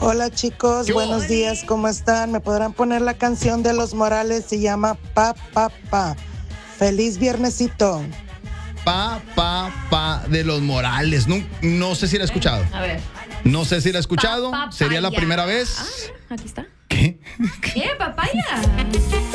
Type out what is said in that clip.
Hola chicos, ¿Qué hubo? buenos días, ¿cómo están? ¿Me podrán poner la canción de Los Morales? Se llama Pa, Pa, Pa. Feliz viernesito. Pa de los Morales. No sé si la he escuchado. A ver. No sé si la he escuchado. Papaya. Sería la primera vez. Ah, mira, aquí está. ¿Qué? ¿Qué? Papaya.